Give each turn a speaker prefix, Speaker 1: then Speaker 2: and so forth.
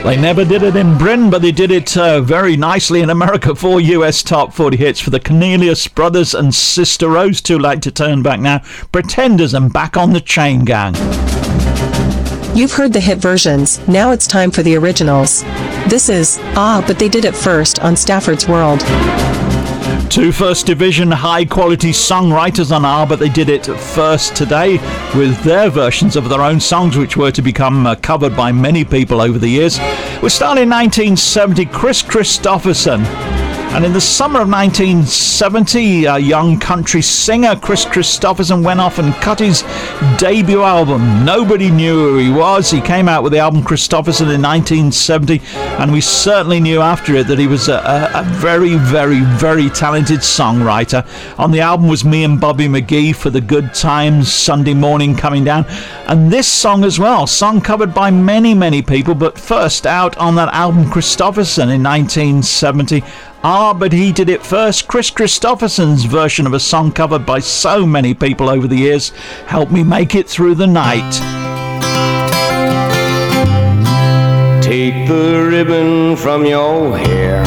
Speaker 1: They never did it in Britain, but they did it very nicely in America. 4 US top 40 hits for the Cornelius Brothers and Sister Rose. Too late to turn back now. Pretenders and Back on the Chain Gang.
Speaker 2: You've heard the hit versions. Now it's time for the originals. This is But They Did It First on Stafford's World.
Speaker 1: Two First Division high-quality songwriters on But They Did It First today with their versions of their own songs, which were to become covered by many people over the years. We start in 1970, Chris Christopherson. And in the summer of 1970, a young country singer, Chris Christopherson, went off and cut his debut album. Nobody knew who he was. He came out with the album Christopherson in 1970, and we certainly knew after it that he was a very, very, very talented songwriter. On the album was me and Bobby McGee for the Good Times, Sunday Morning Coming Down, and this song as well, song covered by many, many people, but first out on that album Christopherson in 1970. But He Did It First, Chris Christopherson's version of a song covered by so many people over the years. Help Me Make It Through the Night.
Speaker 3: Take the ribbon from your hair,